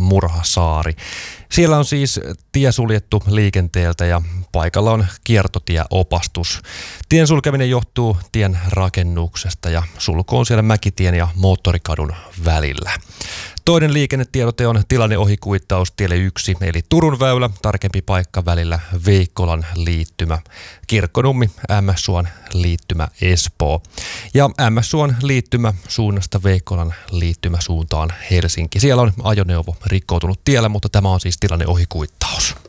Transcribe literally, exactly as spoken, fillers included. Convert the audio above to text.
Murhasaari. Siellä on siis tie suljettu liikenteeltä ja paikalla on kiertotieopastus. Tien sulkeminen johtuu tien rakennuksesta ja sulku on siellä Mäkitien ja Moottorikadun välillä. Toinen liikennetiedote on tilanneohikuittaus tielle yksi, eli Turun väylä, tarkempi paikka välillä Veikkolan liittymä, Kirkkonummi, Ämmässuon liittymä Espoo ja Ämmässuon liittymä suunnasta Veikkolan liittymä suuntaan Helsinki. Siellä on ajoneuvo rikkoutunut tiellä, mutta tämä on siis tilanneohikuittaus.